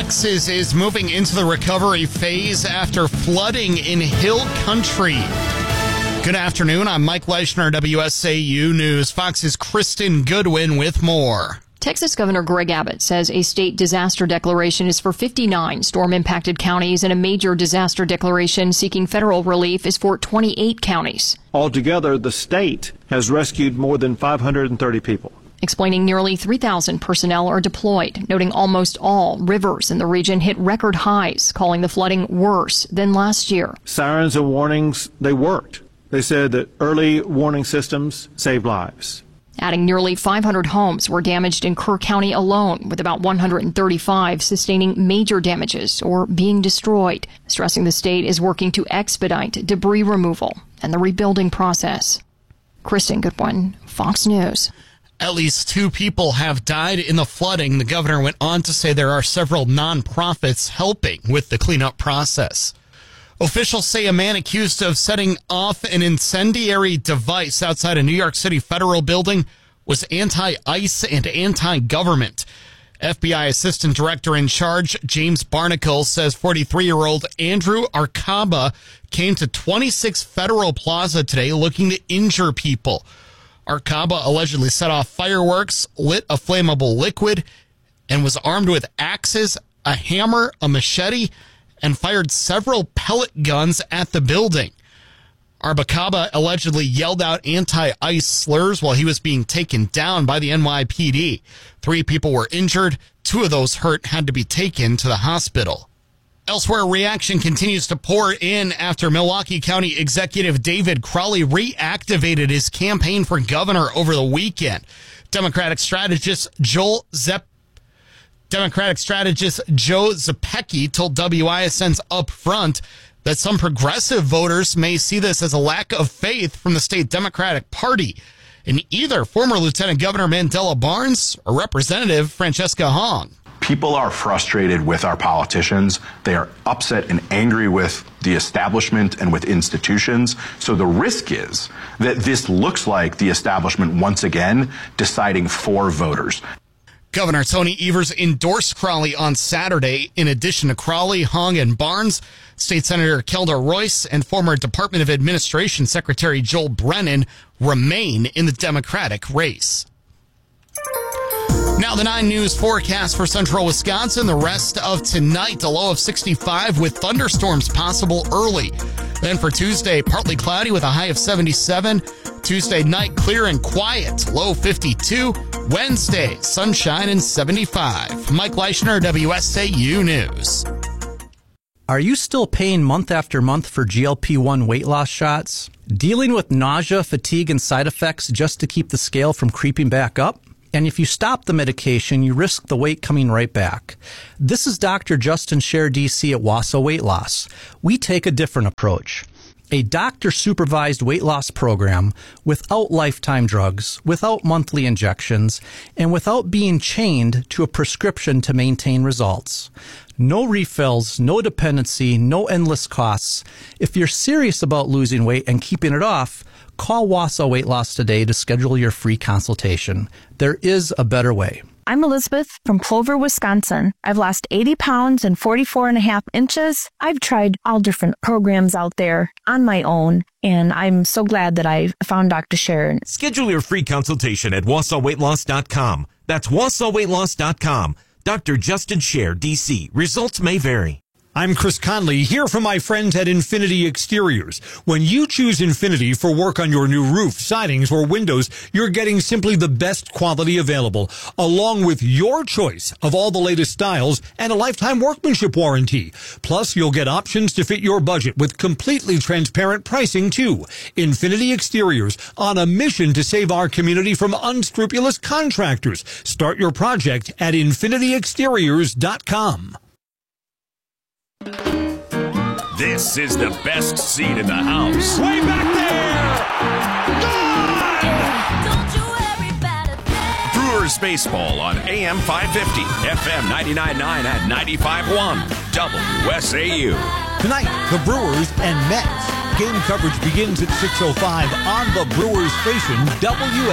Texas is moving into the recovery phase after flooding in Hill Country. Good afternoon. I'm Mike Leischner, WSAU News. Fox's Kristen Goodwin with more. Texas Governor Greg Abbott says a state disaster declaration is for 59 storm-impacted counties and a major disaster declaration seeking federal relief is for 28 counties. Altogether, the state has rescued more than 530 people. Explaining nearly 3,000 personnel are deployed, noting almost all rivers in the region hit record highs, calling the flooding worse than last year. Sirens and warnings, they worked. They said that early warning systems saved lives. Adding nearly 500 homes were damaged in Kerr County alone, with about 135 sustaining major damages or being destroyed, stressing the state is working to expedite debris removal and the rebuilding process. Kristen Goodwin, Fox News. At least 2 people have died in the flooding. The governor went on to say there are several nonprofits helping with the cleanup process. Officials say a man accused of setting off an incendiary device outside a New York City federal building was anti-ICE and anti-government. FBI Assistant Director in Charge James Barnacle says 43-year-old Andrew Arcaba came to 26 Federal Plaza today looking to injure people. Arcaba allegedly set off fireworks, lit a flammable liquid, and was armed with axes, a hammer, a machete, and fired several pellet guns at the building. Arcaba allegedly yelled out anti-ICE slurs while he was being taken down by the NYPD. 3 people were injured. 2 of those hurt had to be taken to the hospital. Elsewhere, reaction continues to pour in after Milwaukee County Executive David Crowley reactivated his campaign for governor over the weekend. Democratic strategist Joe Zepecki told WISN's Upfront that some progressive voters may see this as a lack of faith from the state Democratic Party in either former Lieutenant Governor Mandela Barnes or Representative Francesca Hong. People are frustrated with our politicians. They are upset and angry with the establishment and with institutions. So the risk is that this looks like the establishment once again deciding for voters. Governor Tony Evers endorsed Crowley on Saturday. In addition to Crowley, Hong, and Barnes, State Senator Kelda Royce and former Department of Administration Secretary Joel Brennan remain in the Democratic race. Now the 9 News forecast for central Wisconsin. The rest of tonight, a low of 65 with thunderstorms possible early. Then for Tuesday, partly cloudy with a high of 77. Tuesday night, clear and quiet, low 52. Wednesday, sunshine and 75. Mike Leischner, WSAU News. Are you still paying month after month for GLP-1 weight loss shots? Dealing with nausea, fatigue, and side effects just to keep the scale from creeping back up? And if you stop the medication, you risk the weight coming right back. This is Dr. Justin Scher, DC at Wausau Weight Loss. We take a different approach. A doctor-supervised weight loss program without lifetime drugs, without monthly injections, and without being chained to a prescription to maintain results. No refills, no dependency, no endless costs. If you're serious about losing weight and keeping it off, call Wausau Weight Loss today to schedule your free consultation. There is a better way. I'm Elizabeth from Clover, Wisconsin. I've lost 80 pounds and 44.5 inches. I've tried all different programs out there on my own, and I'm so glad that I found Dr. Scher. Schedule your free consultation at WausauWeightLoss.com. That's WausauWeightLoss.com. Dr. Justin Scher, DC. Results may vary. I'm Chris Conley, here from my friends at Infinity Exteriors. When you choose Infinity for work on your new roof, sidings, or windows, you're getting simply the best quality available, along with your choice of all the latest styles and a lifetime workmanship warranty. Plus, you'll get options to fit your budget with completely transparent pricing, too. Infinity Exteriors, on a mission to save our community from unscrupulous contractors. Start your project at infinityexteriors.com. This is the best seat in the house. Way back there! Gone! Brewers baseball on AM 550, FM 99.9 and 95.1, WSAU. Tonight, the Brewers and Mets. Game coverage begins at 6:05 on the Brewers station, WSAU.